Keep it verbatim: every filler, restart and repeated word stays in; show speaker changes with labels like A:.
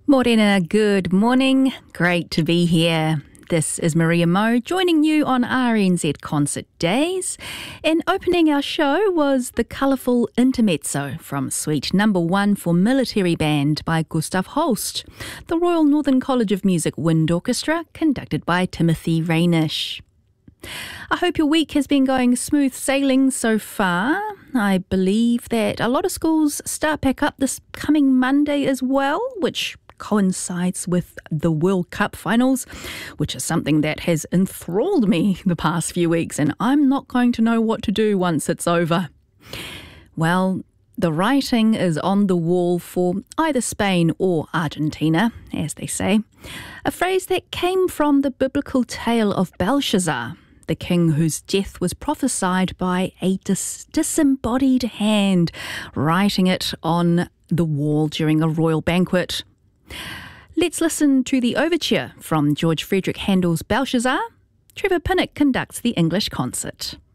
A: Morena, good morning. Great to be here. This is Maria Mo joining you on R N Z Concert Days. And opening our show was the colourful Intermezzo from Suite Number One for Military Band by Gustav Holst, the Royal Northern College of Music Wind Orchestra, conducted by Timothy Rainish. I hope your week has been going smooth sailing so far. I believe that a lot of schools start back up this coming Monday as well, which coincides with the World Cup finals, which is something that has enthralled me the past few weeks, and I'm not going to know what to do once it's over. Well, the writing is on the wall for either Spain or Argentina, as they say, a phrase that came from the biblical tale of Belshazzar, the king whose death was prophesied by a dis- disembodied hand, writing it on the wall during a royal banquet. Let's listen to the overture from George Friedrich Handel's Belshazzar. Trevor Pinnock conducts the English concert.